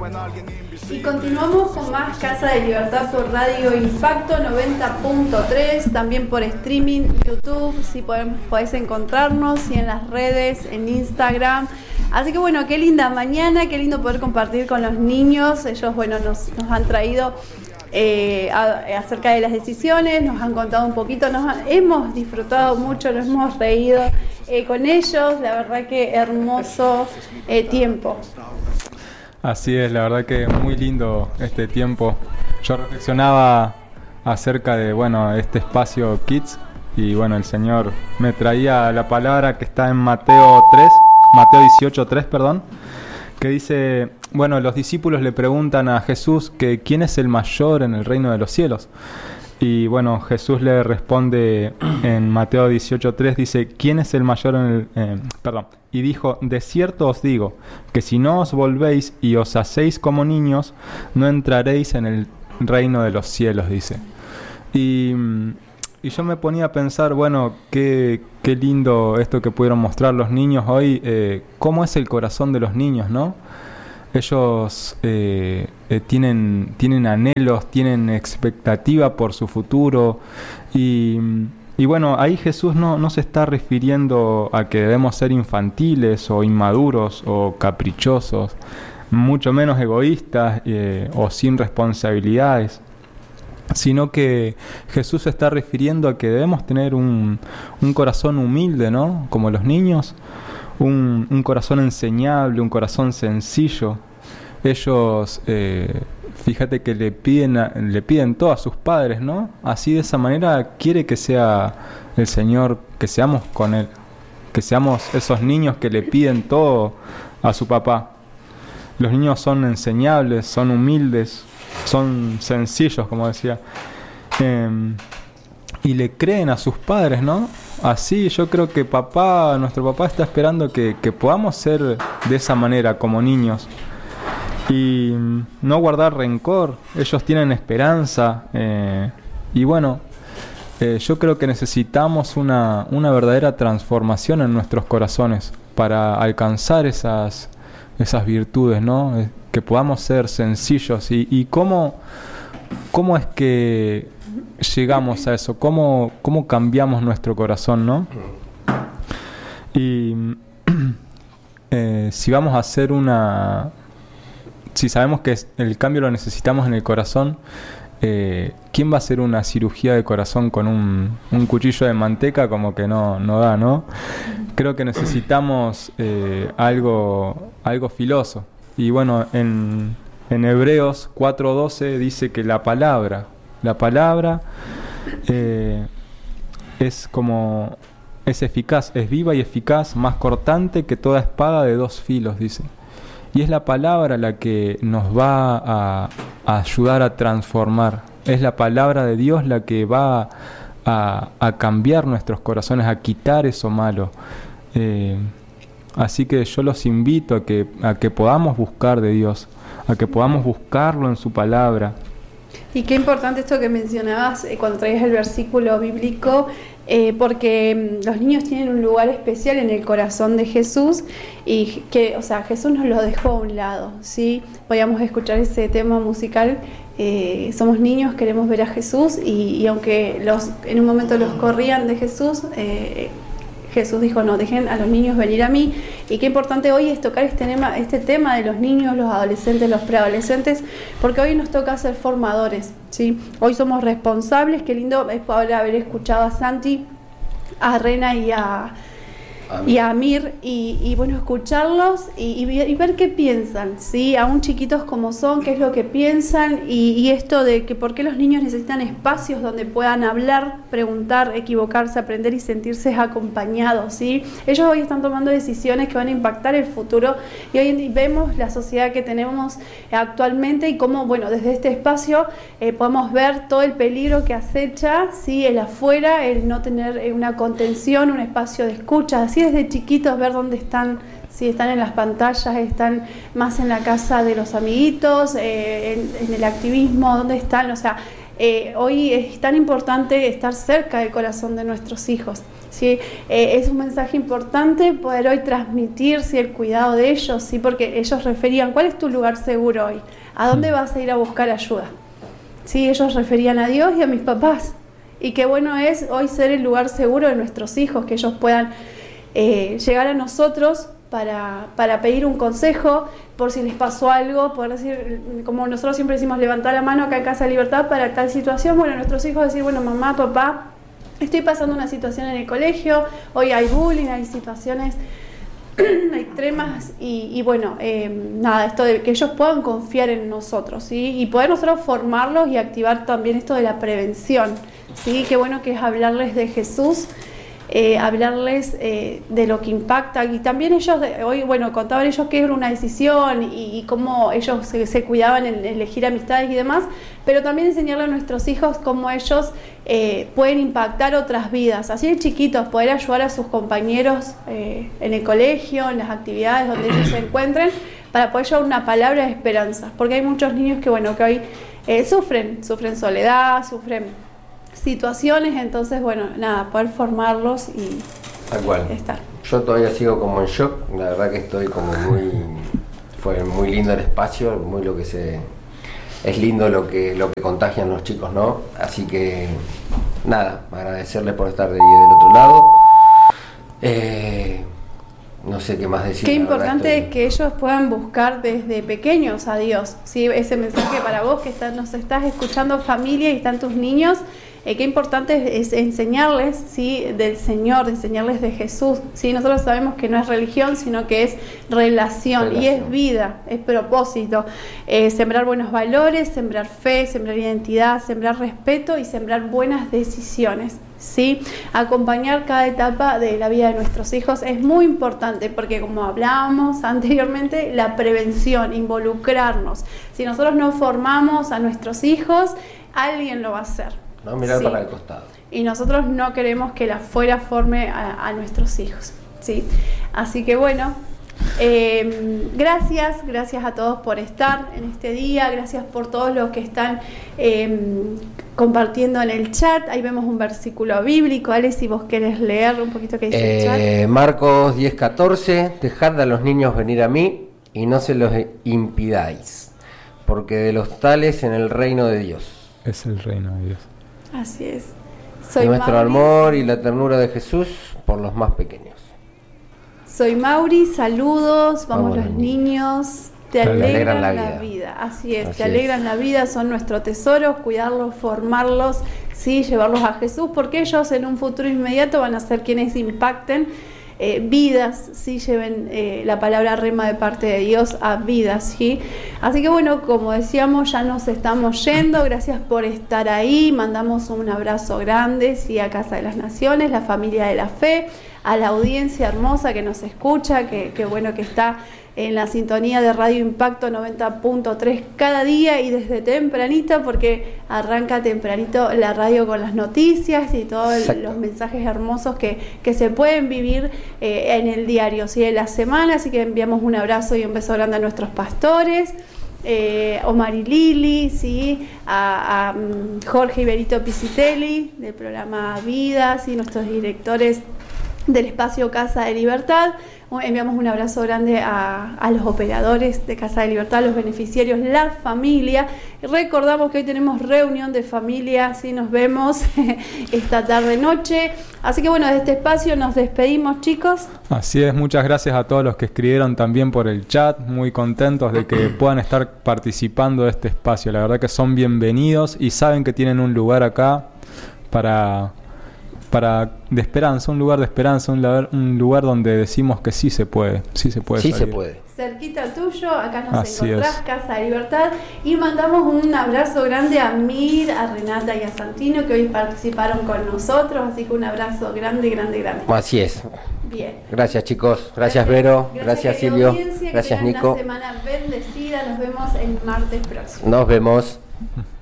Y continuamos con más Casa de Libertad por Radio Impacto 90.3, también por streaming, YouTube, si podés encontrarnos, y en las redes, en Instagram. Así que bueno, qué linda mañana, qué lindo poder compartir con los niños. Ellos, bueno, nos han traído acerca de las decisiones, nos han contado un poquito, hemos disfrutado mucho, nos hemos reído con ellos, la verdad que hermoso tiempo. Así es, la verdad que muy lindo este tiempo. Yo reflexionaba acerca de, este espacio Kids, y el Señor me traía la palabra que está en Mateo 18:3, perdón, que dice, los discípulos le preguntan a Jesús que quién es el mayor en el reino de los cielos. Y Jesús le responde en Mateo 18:3, dice, ¿quién es el mayor en el...? Y dijo, de cierto os digo, que si no os volvéis y os hacéis como niños, no entraréis en el reino de los cielos, dice. Y yo me ponía a pensar, qué lindo esto que pudieron mostrar los niños hoy, cómo es el corazón de los niños, ¿no? Ellos tienen anhelos, tienen expectativa por su futuro, y ahí Jesús no se está refiriendo a que debemos ser infantiles o inmaduros o caprichosos, mucho menos egoístas o sin responsabilidades, sino que Jesús se está refiriendo a que debemos tener un corazón humilde, ¿no? Como los niños, un corazón enseñable, un corazón sencillo. Ellos, fíjate que le piden todo a sus padres, ¿no? Así, de esa manera quiere que sea el Señor, que seamos con Él, que seamos esos niños que le piden todo a su papá. Los niños son enseñables, son humildes, son sencillos, como decía, y le creen a sus padres, ¿no? Así yo creo que nuestro papá está esperando que podamos ser de esa manera como niños, y no guardar rencor. Ellos tienen esperanza, yo creo que necesitamos una verdadera transformación en nuestros corazones para alcanzar esas virtudes, ¿no? Que podamos ser sencillos. Y cómo es que llegamos a eso, cómo cambiamos nuestro corazón, ¿no? Y si vamos a hacer si sabemos que el cambio lo necesitamos en el corazón, ¿quién va a hacer una cirugía de corazón con un cuchillo de manteca? Como que no da, ¿no? Creo que necesitamos algo filoso. Y en Hebreos 4:12 dice que la palabra es eficaz, es viva y eficaz, más cortante que toda espada de dos filos, dice. Y es la palabra la que nos va a ayudar a transformar. Es la palabra de Dios la que va a cambiar nuestros corazones, a quitar eso malo. Así que yo los invito a que podamos buscar de Dios, a que podamos buscarlo en su palabra. Y qué importante esto que mencionabas cuando traías el versículo bíblico, porque los niños tienen un lugar especial en el corazón de Jesús, y que, Jesús nos lo dejó a un lado, ¿sí? Podíamos escuchar ese tema musical, somos niños, queremos ver a Jesús, y aunque en un momento los corrían de Jesús, Jesús dijo, no, dejen a los niños venir a mí. Y qué importante hoy es tocar este tema de los niños, los adolescentes, los preadolescentes, porque hoy nos toca ser formadores, ¿sí? Hoy somos responsables. Qué lindo es poder haber escuchado a Santi, a Rena y a Amir, y escucharlos y ver qué piensan, ¿sí? Aún chiquitos como son, qué es lo que piensan, y esto de que por qué los niños necesitan espacios donde puedan hablar, preguntar, equivocarse, aprender y sentirse acompañados, ¿sí? Ellos hoy están tomando decisiones que van a impactar el futuro, y hoy vemos la sociedad que tenemos actualmente, y cómo, desde este espacio podemos ver todo el peligro que acecha, ¿sí? El afuera, el no tener una contención, un espacio de escucha, así desde chiquitos ver dónde están, si están en las pantallas, están más en la casa de los amiguitos, en el activismo, dónde están, hoy es tan importante estar cerca del corazón de nuestros hijos. ¿Sí? Es un mensaje importante poder hoy transmitir, ¿sí?, el cuidado de ellos, ¿sí?, porque ellos referían, ¿cuál es tu lugar seguro hoy? ¿A dónde vas a ir a buscar ayuda? ¿Sí? Ellos referían a Dios y a mis papás. Y qué bueno es hoy ser el lugar seguro de nuestros hijos, que ellos puedan llegar a nosotros para pedir un consejo, por si les pasó algo, poder decir, como nosotros siempre decimos, levantar la mano acá en Casa de Libertad para tal situación. Bueno, nuestros hijos decir, bueno, mamá, papá, estoy pasando una situación en el colegio, hoy hay bullying, hay situaciones extremas y bueno, nada, esto de que ellos puedan confiar en nosotros, ¿sí? Y poder nosotros formarlos y activar también esto de la prevención, ¿sí? Qué bueno que es hablarles de Jesús, hablarles de lo que impacta, y también ellos, hoy, bueno, contaban ellos que era una decisión y cómo ellos se cuidaban en elegir amistades y demás, pero también enseñarle a nuestros hijos cómo ellos pueden impactar otras vidas, así de chiquitos, poder ayudar a sus compañeros en el colegio, en las actividades donde ellos se encuentren, para poder llevar una palabra de esperanza, porque hay muchos niños que, bueno, que hoy sufren soledad, sufren situaciones, entonces, bueno, nada, poder formarlos y tal cual. Estar. Yo todavía sigo como en shock, la verdad que estoy como fue muy lindo el espacio, es lindo lo que contagian los chicos, ¿no? Así que, nada, agradecerles por estar de ahí del otro lado. No sé qué más decir. Qué importante es que ellos puedan buscar desde pequeños a Dios, ¿sí? Ese mensaje para vos que nos estás escuchando, familia, y están tus niños. Qué importante es enseñarles, ¿sí?, del Señor, enseñarles de Jesús, ¿sí? Nosotros sabemos que no es religión, sino que es relación. Y es vida, es propósito. Sembrar buenos valores, sembrar fe, sembrar identidad, sembrar respeto y sembrar buenas decisiones, ¿sí? Acompañar cada etapa de la vida de nuestros hijos es muy importante, porque como hablábamos anteriormente, la prevención, involucrarnos. Si nosotros no formamos a nuestros hijos, alguien lo va a hacer. No mirar, sí, para el costado. Y nosotros no queremos que la afuera forme a nuestros hijos, ¿sí? Así que bueno, gracias a todos por estar en este día, gracias por todos los que están compartiendo en el chat. Ahí vemos un versículo bíblico. Ale, si vos querés leer un poquito qué dice el chat. Marcos 10:14, dejad a los niños venir a mí y no se los impidáis, porque de los tales en el reino de Dios. Es el reino de Dios. Así es. Soy nuestro amor y la ternura de Jesús por los más pequeños. Soy Mauri, saludos, vamos los niños. Te alegran la vida. Así es, te alegran la vida, son nuestro tesoro, cuidarlos, formarlos, sí, llevarlos a Jesús, porque ellos en un futuro inmediato van a ser quienes impacten vidas, sí, lleven la palabra rema de parte de Dios a vidas, ¿sí? Así que bueno, como decíamos, ya nos estamos yendo. Gracias por estar ahí. Mandamos un abrazo grande, sí, a Casa de las Naciones, la familia de la fe, a la audiencia hermosa que nos escucha, que bueno que está en la sintonía de Radio Impacto 90.3 cada día y desde tempranito, porque arranca tempranito la radio con las noticias y todos los mensajes hermosos que se pueden vivir en el diario, ¿sí?, de la semana. Así que enviamos un abrazo y un beso grande a nuestros pastores, Omar y Lili, ¿sí?, a Jorge Iberito Pisitelli del programa Vidas y nuestros directores del espacio Casa de Libertad. Enviamos un abrazo grande a los operadores de Casa de Libertad, los beneficiarios, la familia. Recordamos que hoy tenemos reunión de familia, ¿sí? Nos vemos esta tarde-noche. Así que bueno, de este espacio nos despedimos, chicos. Así es, muchas gracias a todos los que escribieron también por el chat. Muy contentos de que puedan estar participando de este espacio. La verdad que son bienvenidos y saben que tienen un lugar acá de esperanza, un lugar de esperanza, un lugar donde decimos que sí se puede, sí se puede. Sí salir. Se puede. Cerquita tuyo, acá nos Así encontrás, es. Casa de Libertad, y mandamos un abrazo grande a Mir, a Renata y a Santino, que hoy participaron con nosotros, así que un abrazo grande. Así es. Bien. Gracias, chicos, gracias Vero, gracias Silvio, gracias Nico. Una semana bendecida, nos vemos el martes próximo. Nos vemos.